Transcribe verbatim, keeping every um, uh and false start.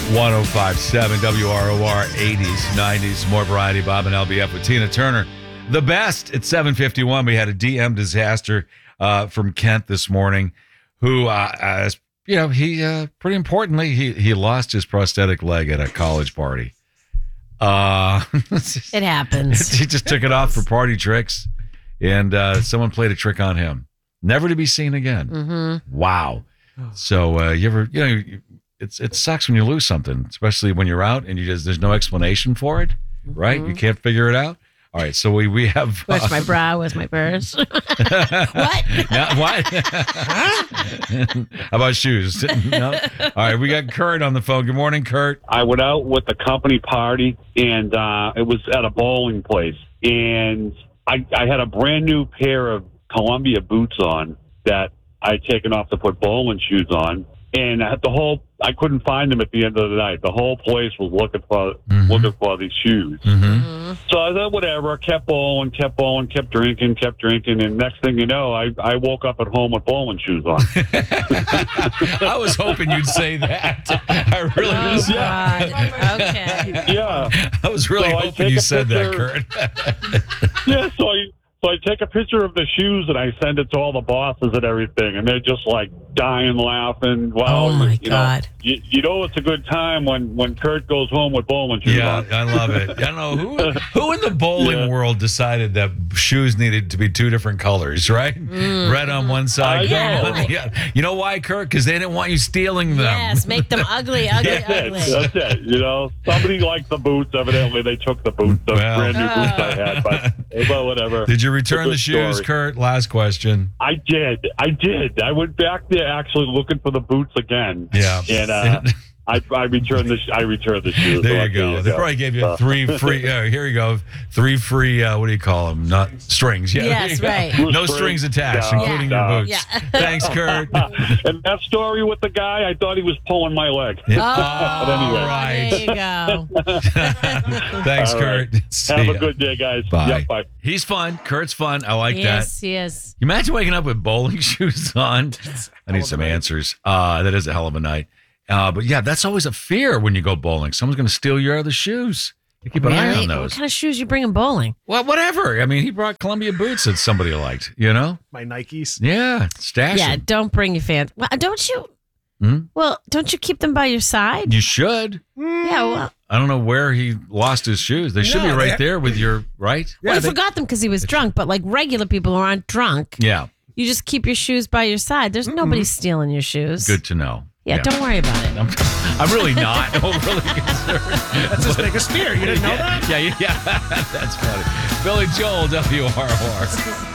one oh five point seven W R O R, eighties, nineties, more variety. Bob and L B F with Tina Turner. The best at seven fifty-one. We had a D M disaster uh, from Kent this morning, who, uh, as you know, he uh, pretty importantly, he he lost his prosthetic leg at a college party. Uh, it happens. He just took it off for party tricks, and uh, someone played a trick on him, never to be seen again. Mm-hmm. Wow. So uh, you ever, you know, it's it sucks when you lose something, especially when you're out and you just there's no explanation for it, right? Mm-hmm. You can't figure it out. All right, so we we have. Where's uh, my bra? Where's my purse? What? No, what? How about shoes? No? All right, we got Kurt on the phone. Good morning, Kurt. I went out with a company party, and uh, it was at a bowling place. And I, I had a brand new pair of Columbia boots on that I'd taken off to put bowling shoes on. And I had the whole, I couldn't find them at the end of the night. The whole place was looking for mm-hmm. looking for these shoes. Mm-hmm. So I thought, whatever, kept bowling, kept bowling, kept drinking, kept drinking. And next thing you know, I, I woke up at home with bowling shoes on. I was hoping you'd say that. I really oh, was. Yeah. Okay. Yeah. I was really so hoping you said picture, that, Kurt. Yeah, so I, so I take a picture of the shoes and I send it to all the bosses and everything. And they're just like dying laughing. Wow. Oh, my you God. Know, you, you know it's a good time when, when Kurt goes home with bowling shoes yeah, on. I love it. I don't know who who in the bowling Yeah. world decided that shoes needed to be two different colors, right? Mm. Red on one side. I know. green. Yeah. You know why, Kurt? Because they didn't want you stealing them. Yes, make them ugly, ugly, That's ugly. it. That's it. You know, somebody liked the boots. Evidently, they took the boots, the Well. brand new boots I had. But, but whatever. Did you return It's a the shoes, story. Kurt? Last question. I did. I did. I went back there actually looking for the boots again. Yeah. And uh, I, I returned the I returned the shoes. There So you go. there They probably gave you Uh, three free. Uh, here you go. Three free. Uh, what do you call them? Not strings. Yeah. there Yes, you go. right. No strings attached, No, including no. your boots. Yeah. Thanks, Kurt. And that story with the guy, I thought he was pulling my leg. Oh, But anyway. right. there you go. Thanks, All right. Kurt. See Have ya. a good day, guys. Bye. Yeah, bye. He's fun. Kurt's fun. I like Yes, that. yes. You imagine waking up with bowling shoes on? I need some answers. Uh, that is a hell of a night. Uh, but yeah, that's always a fear when you go bowling. Someone's going to steal your other shoes. You keep an eye Really? on What those. kind of shoes you bringing bowling? Well, whatever. I mean, he brought Columbia boots that somebody liked, you know? My Nikes. Yeah, stash Yeah, them. don't bring your fans. Well, don't you? Hmm? Well, don't you keep them by your side? You should. Yeah, well, I don't know where he lost his shoes. They should No, be right they- there with your, right? well he they- forgot them because he was drunk. But like regular people who aren't drunk, Yeah, you just keep your shoes by your side. There's nobody stealing your shoes. good to know. Yeah, don't worry about it. I'm, I'm really not overly concerned. That's his biggest fear. You didn't know that? Yeah, yeah, yeah. That's funny. Billy Joel, W R O R.